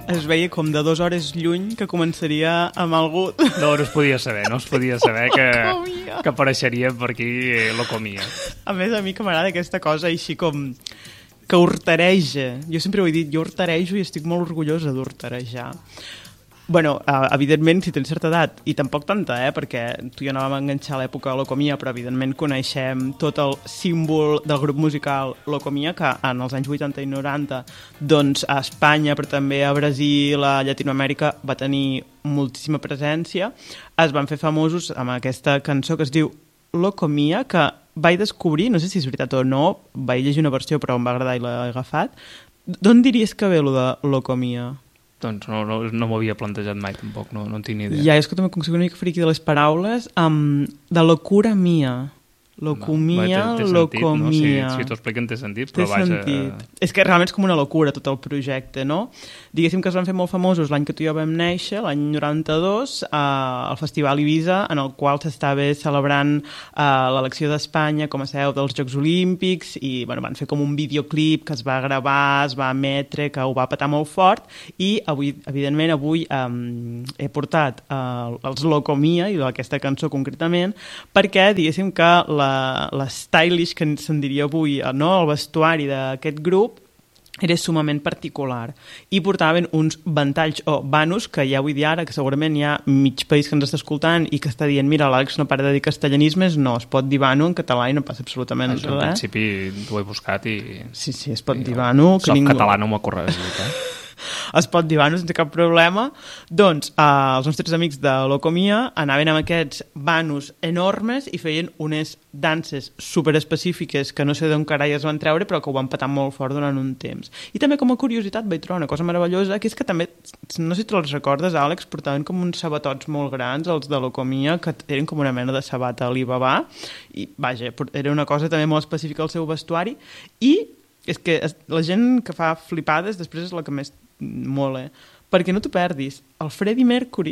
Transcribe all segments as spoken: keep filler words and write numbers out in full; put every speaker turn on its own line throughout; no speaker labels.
es veia com de dues hores lluny que començaria amb algú...
No, no es podia saber, no es podia saber que, que apareixeria per aquí eh, Locomia.
A més, a mi que m'agrada aquesta cosa així com que hortareja. Jo sempre ho he dit, jo hortarejo i estic molt orgullosa d'hortarejar. Bueno, uh, evidentment, si tens certa edat, i tampoc tanta, eh, perquè tu i jo no vam enganxar a l'època de Locomia, però evidentment coneixem tot el símbol del grup musical Locomia, que en els anys vuitanta i noranta, doncs a Espanya, però també a Brasil, a Llatinoamèrica, va tenir moltíssima presència. Es van fer famosos amb aquesta cançó que es diu Locomia, que vaig descobrir, no sé si és veritat o no, vaig llegir una versió però em va agradar i l'he agafat. D'on diries que ve lo de Locomia?
Doncs no, no, no m'ho havia plantejat mai tampoc, no, no en tinc ni idea.
Ja, és que també com que soc una mica friqui de les paraules, um, de locura mia. Locomia,
Va, té, té
locomia.
No? Si, si t'ho expliquen té sentit, però
té
vaja...
sentit. És que realment és com una locura tot el projecte, no? Diguéssim que es van fer molt famosos l'any que tu i jo vam néixer, l'any noranta-dos, eh, al Festival Ibiza, en el qual s'estava celebrant eh, l'elecció d'Espanya com a seu dels Jocs Olímpics i bueno, van fer com un videoclip que es va gravar, es va emetre, que ho va petar molt fort i avui, evidentment avui eh, he portat eh, els Locomia i aquesta cançó concretament perquè diguéssim que la l'stylish que se'n diria avui, no? El vestuari d'aquest grup era sumament particular i portaven uns ventalls o vanos que ja vull dir ara que segurament hi ha mig país que ens està escoltant i que està dient mira l'Àlex no para de dir castellanismes, no, es pot dir vano en català i no passa absolutament res.
En principi t'ho he buscat i...
Sí, sí, es pot dir vano.
Soc ningú... català, no m'ho ha corregit, eh?
Es pot dir vanos sense cap problema. Doncs eh, els nostres amics de Locomia anaven amb aquests vanos enormes i feien unes danses superespecífiques que no sé d'on carai es van treure però que ho van petar molt fort durant un temps. I també com a curiositat vaig trobar una cosa meravellosa que és que també, no sé si te'ls recordes Àlex, portaven com uns sabatots molt grans els de Locomia que eren com una mena de sabata Alibaba i vaja, era una cosa també molt específica al seu vestuari i és que la gent que fa flipades després és la que més mola, perquè no t'ho perdis el Freddie Mercury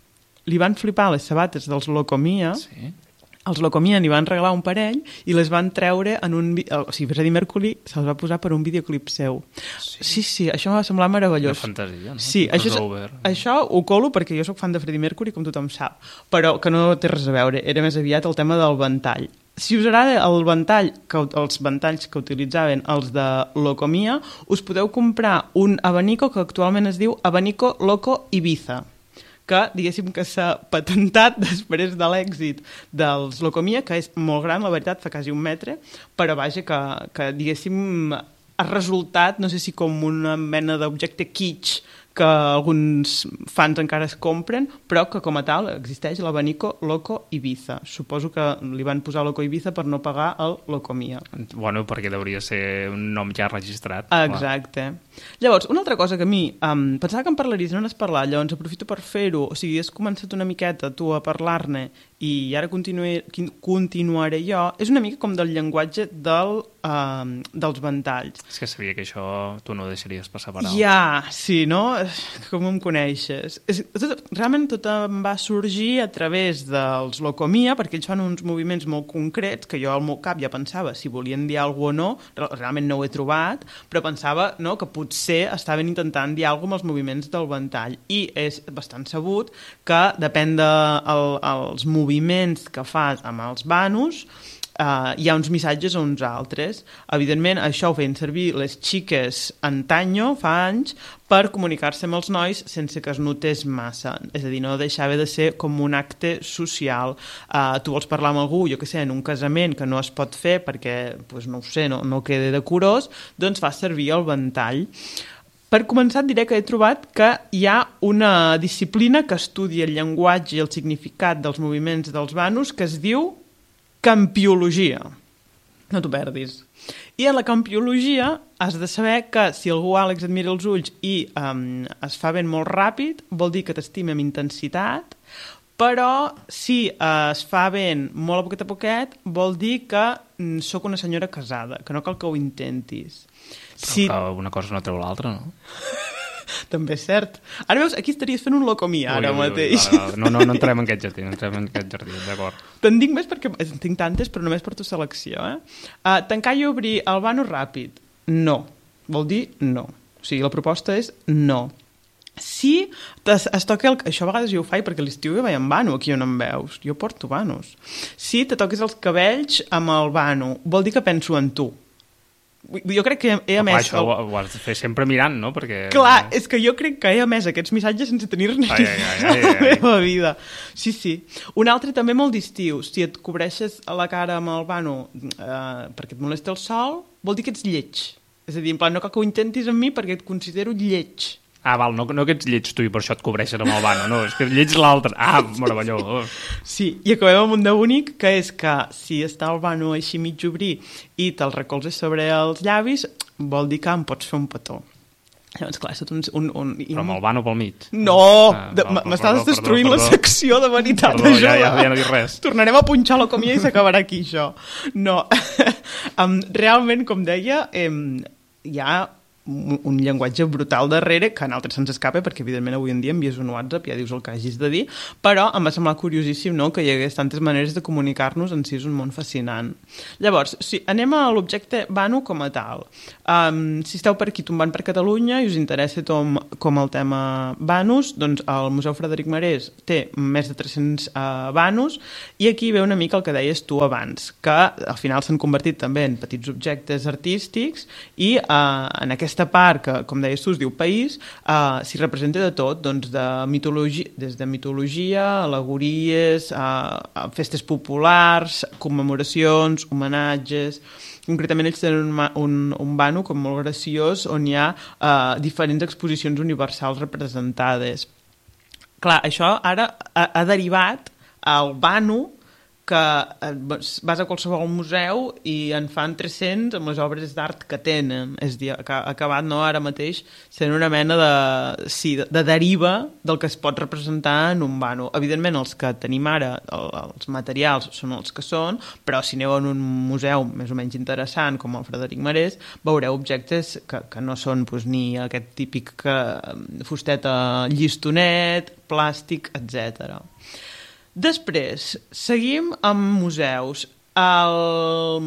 li van flipar les sabates dels Locomia
sí.
Els Locomia n'hi van regalar un parell i les van treure en un... O sigui, Freddie Mercury se'ls va posar per un videoclip seu. Sí, sí, sí això m'ha semblat meravellós.
Una fantasia, no?
Sí, això, això ho colo perquè jo sóc fan de Freddie Mercury, com tothom sap, però que no té res a veure, era més aviat el tema del ventall. Si us agrada el ventall, que, els ventalls que utilitzaven els de Locomia, us podeu comprar un abanico que actualment es diu Abanico Loco Ibiza, que diguéssim que s'ha patentat després de l'èxit dels Locomia, que és molt gran, la veritat, fa quasi un metre, però vaja, que, que diguéssim ha resultat, no sé si com una mena d'objecte kitsch que alguns fans encara es compren, però que com a tal existeix l'abanico Loco Ibiza. Suposo que li van posar Loco Ibiza per no pagar el Locomia.
Bueno, perquè hauria ser un nom ja registrat.
Exacte. Clar. Llavors, una altra cosa que a mi um, pensava que em parlaries, no n'has parlat, llavors aprofito per fer-ho, o sigui, has començat una miqueta tu a parlar-ne i ara continuaré, continuaré jo, és una mica com del llenguatge del, uh, dels ventalls.
És que sabia que això tu no deixaries passar per alt.
Ja, sí, no? Com em coneixes. És, tot, realment tot em va sorgir a través dels Locomia, perquè ells fan uns moviments molt concrets que jo al meu cap ja pensava si volien dir alguna cosa o no, realment no ho he trobat, però pensava no, que potser estaven intentant dir alguna cosa amb els moviments del ventall. I és bastant sabut que depèn dels de el, moviments que fas amb els vanos, Uh, hi ha uns missatges o uns altres. Evidentment, això ho feien servir les xiques antanyo, fa anys, per comunicar-se amb els nois sense que es notés massa. És a dir, no deixava de ser com un acte social. Uh, tu vols parlar amb algú, jo què sé, en un casament que no es pot fer perquè, pues, no ho sé, no, no queda decorós, doncs fa servir el ventall. Per començar, et diré que he trobat que hi ha una disciplina que estudia el llenguatge i el significat dels moviments dels vanos que es diu campiologia. No t'ho perdis. I en la campiologia has de saber que si algú, Àlex, et mira els ulls i um, es fa ben molt ràpid, vol dir que t'estima amb intensitat, però si uh, es fa ben molt a poquet a poquet, vol dir que mm, sóc una senyora casada, que no cal que ho intentis.
Però si... que una cosa no treu l'altra, no?
També és cert. Ara veus, aquí estaries fent un Locomia ara ui, ui, mateix.
Ui, ui, no, no, no entrem en aquest jardí, no entrem en aquest jardí, d'acord.
Te'n dic més perquè en tinc tantes, però només per tu selecció. Eh? Uh, tancar i obrir el vano ràpid, no. Vol dir no. O sigui, la proposta és no. si es, es toca el... Això a vegades jo ho faig perquè a l'estiu jo vaig amb vano, aquí on em veus. Jo porto vanos. Si te toques els cabells amb el vano, vol dir que penso en tu. Jo crec que he emès...
Això ho, ho has de fer sempre mirant, no? Perquè...
Clar, és que jo crec que he emès aquests missatges sense tenir-ne
ai, ai, ai, ai, ai.
la meva vida. Sí, sí. Un altre també molt d'estiu. Si et cobreixes a la cara amb el vano eh, perquè et molesta el sol, vol dir que ets lleig. És a dir, en plan, no cal que ho intentis amb mi perquè et considero lleig.
Ah, val, no, no que ets lleig tu i per això et cobreixen amb el vano, no, és que lleig l'altre. Ah, meravellós.
Sí, i acabem amb un de únic, que és que si està el vano així mig obrir i te'l recolzes sobre els llavis, vol dir que em pots fer un petó. Llavors, clar, és tot un... un, un
Però amb el vano pel mig.
No! Ah, de, no m'estàs destruint perdó, perdó. la secció de veritat.
Perdó, ja, ja, ja no dic res.
Tornarem a punxar la comida i s'acabarà aquí, això. No. um, realment, com deia, um, hi ha un, un llenguatge brutal darrere que a altres se'ns escapa perquè evidentment avui en dia envies un WhatsApp i ja dius el que hagis de dir, però em va semblar curiosíssim, no?, que hi hagués tantes maneres de comunicar-nos, en si és un món fascinant. Llavors, si anem a l'objecte vano com a tal. Um, si esteu per aquí tombant per Catalunya i us interessa com, com el tema vanos, doncs el Museu Frederic Marès té més de tres-cents uh, vanos i aquí ve una mica el que deies tu abans, que al final s'han convertit també en petits objectes artístics i uh, en aquesta part que, com deies tu, es diu país, uh, s'hi representa de tot, doncs de mitologia, des de mitologia, al·legories, uh, festes populars, commemoracions, homenatges. Concretament ells tenen un, un, un vano com molt graciós on hi ha uh, diferents exposicions universals representades. Clar, això ara ha, ha derivat al vano que vas a qualsevol museu i en fan tres-cents amb les obres d'art que tenen. És dir, que ha acabat no, ara mateix sent una mena de, sí, de, de deriva del que es pot representar en un vano. Evidentment, els que tenim ara, el, els materials són els que són, però si aneu en un museu més o menys interessant com el Frederic Marès, veureu objectes que, que no són doncs, ni aquest típic que, fusteta llistonet, plàstic, etcètera. Després, seguim amb museus. El...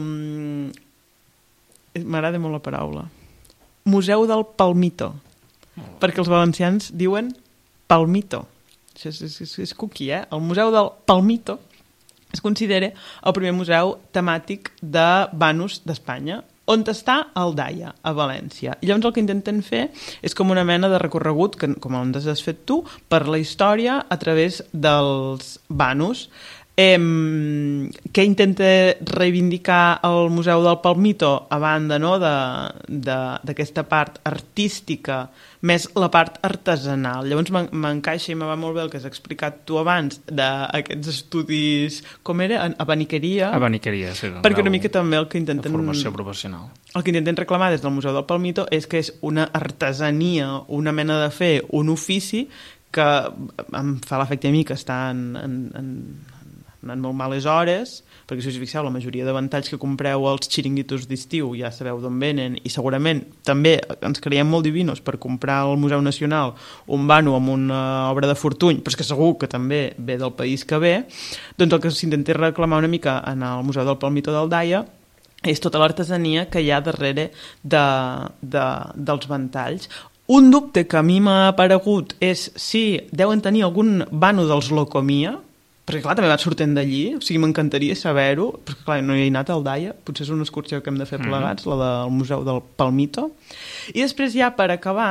M'agrada molt la paraula. Museu del Palmito. Oh. Perquè els valencians diuen Palmito. Això és, és, és, és cuqui, eh? El Museu del Palmito es considera el primer museu temàtic de vanos d'Espanya, on està el Daia, a València. I llavors el que intenten fer és com una mena de recorregut, que, com on has fet tu, per la història a través dels vanos. Eh, què intenta reivindicar el Museu del Palmito a banda, no, d'aquesta part artística, més la part artesanal. Llavors m'encaixa i me va molt bé el que has explicat tu abans d'aquests estudis, com era? Abaniqueria?
Abaniqueria, sí.
Perquè una mica també el que intenten...
Formació professional.
El que intenten reclamar des del Museu del Palmito és que és una artesania, una mena de fer, un ofici que em fa l'efecte a mi que està en... en, en en molt males hores, perquè si us fixeu, la majoria de ventalls que compreu als xiringuitos d'estiu ja sabeu d'on venen, i segurament també ens creiem molt divinos per comprar al Museu Nacional un vano amb una obra de Fortuny, però és que segur que també ve del país que ve, doncs el que s'intenta reclamar una mica en el Museu del Palmito del Daia és tota l'artesania que hi ha darrere de, de, dels ventalls. Un dubte que a mi m'ha aparegut és si deuen tenir algun vano dels Locomia, perquè clar, també va sortint d'allí, o sigui, m'encantaria saber-ho, perquè clar, no hi he anat al Daia, potser és una excursió que hem de fer plegats, mm-hmm. la del Museu del Palmito. I després ja, per acabar,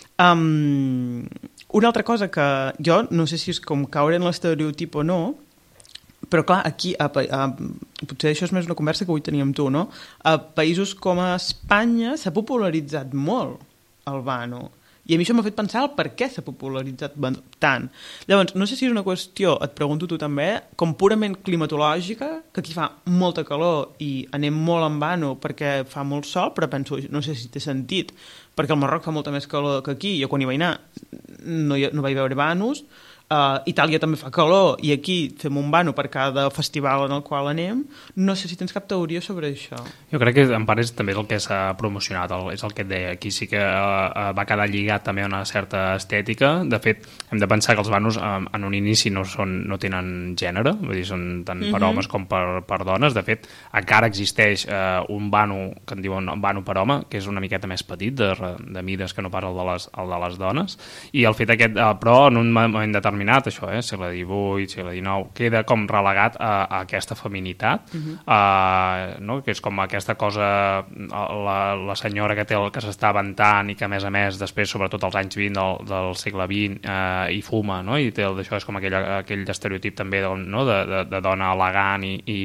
um, una altra cosa que jo no sé si és com caure en l'estereotip o no, però clar, aquí, a, a, potser això és més una conversa que avui teníem tu, no? A països com a Espanya s'ha popularitzat molt el vano. I a mi això m'ha fet pensar el per què s'ha popularitzat tant. Llavors, no sé si és una qüestió, et pregunto tu també, com purament climatològica, que aquí fa molta calor i anem molt en vano perquè fa molt sol, però penso, no sé si té sentit, perquè al Marroc fa molta més calor que aquí. Jo quan hi vaig anar no, hi, no vaig veure vanos, Uh, Itàlia també fa calor i aquí fem un vano per cada festival en el qual anem. No sé si tens cap teoria sobre això.
Jo crec que en part és, també és el que s'ha promocionat, el, és el que et deia. Aquí sí que uh, va quedar lligat també a una certa estètica. De fet, hem de pensar que els vanos uh, en un inici no, són, no tenen gènere, vull dir, són tant per mm-hmm. homes com per, per dones. De fet, encara existeix uh, un vano que en diuen vano per home, que és una miqueta més petit, de, de mides que no pas el de les, el de les dones. I el fet aquest, uh, però en un moment determinat això, eh, segle divuit, segle dinou, queda com relegat a, a aquesta feminitat, uh-huh. uh, no? Que és com aquesta cosa, la, la senyora que té el que s'està aventant i que a més a més després, sobretot als anys vint del, del segle vint, uh, hi fuma, no? I té el d'això, és com aquell, aquell estereotip també de, no? de, de, de dona elegant i, i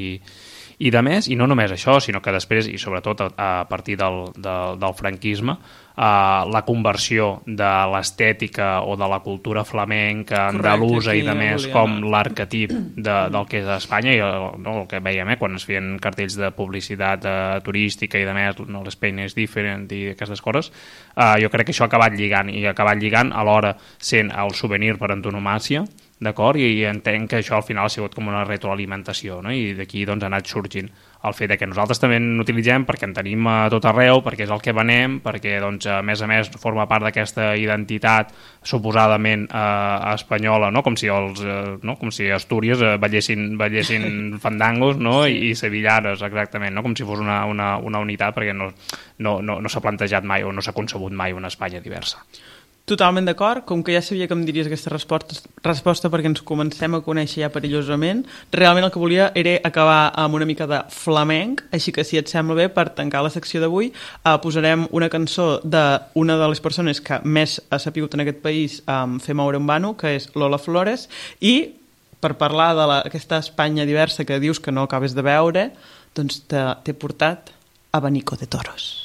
i de més, i no només això, sinó que després, i sobretot a, a partir del, del, del franquisme, eh, la conversió de l'estètica o de la cultura flamenca, andalusa i de més, com l'arquetip de, del que és a Espanya, i el, no, el que veiem, eh, quan es feien cartells de publicitat eh, turística i de més, no, l'Espain és diferent i aquestes coses, eh, jo crec que això ha acabat lligant, i ha acabat lligant alhora sent el souvenir per antonomàcia, d'acord? I, I entenc que això al final ha sigut com una retroalimentació, no? I d'aquí doncs ha anat sorgint el fet de que nosaltres també n'utilitzem perquè en tenim a tot arreu, perquè és el que venem, perquè doncs a més a més forma part d'aquesta identitat suposadament eh, espanyola, no? Com si els, eh, no? Com si Astúries eh, ballessin, ballessin fandangos, no? I, i sevillanes, exactament, no? Com si fos una, una, una unitat, perquè no, no, no, no s'ha plantejat mai o no s'ha concebut mai una Espanya diversa.
Totalment d'acord, com que ja sabia que em diries aquesta resposta, resposta perquè ens comencem a conèixer ja perillosament, realment el que volia era acabar amb una mica de flamenc, així que si et sembla bé, per tancar la secció d'avui, eh, posarem una cançó d'una de les persones que més ha sapigut en aquest país eh, fer moure un vano, que és Lola Flores, i per parlar d'aquesta Espanya diversa que dius que no acabes de veure, doncs t'he portat Abanico de Toros.